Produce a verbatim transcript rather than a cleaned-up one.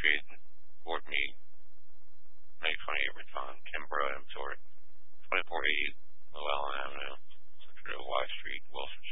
Street, Fort Meade. Make fun of you every time. Kimbrough, I'm sorry. twenty-four eighty Llewellyn Avenue, Y Street, Wilson